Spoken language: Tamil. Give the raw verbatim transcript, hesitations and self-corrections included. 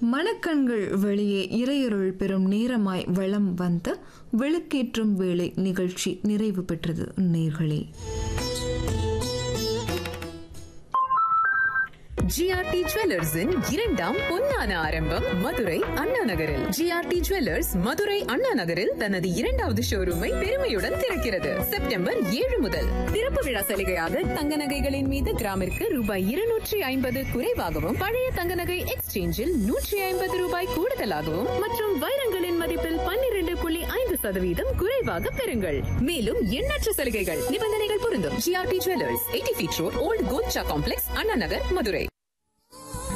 மணக்கண்கள் வெளியே இறையருள் பெறும் நேரமாய் வளம் வந்த விளக்கேற்றும் வேளை நிகழ்ச்சி நிறைவு பெற்றது. நேர்களே, ஜிஆர்டி ஜுவல்லர்ஸின் இரண்டாம் பொன்னான ஆரம்பம் மதுரை அண்ணா நகரில். ஜிஆர்டி ஜுவல்லர்ஸ் மதுரை அண்ணா நகரில் தனது இரண்டாவது ஷோரூமை பெருமையுடன் திறக்கிறது. செப்டம்பர் ஏழு முதல் திறப்பு விழா சலுகையாக தங்க நகைகளின் மீது கிராமிற்கு ரூபாய் இருநூற்றி ஐம்பது குறைவாகவும், பழைய தங்க நகை எக்ஸ்சேஞ்சில் நூற்றி ஐம்பது ரூபாய் கூடுதலாகவும் மற்றும் வைரங்களின் மதிப்பில் பன்னிரண்டு புள்ளி ஐந்து சதவீதம் குறைவாக பெறுங்கள். மேலும் எண்ணற்ற சலுகைகள், நிபந்தனைகள் பொருந்தும். GRT jewellers, eighty feet road, volt Golcha complex, Anna Nagar, Madurai.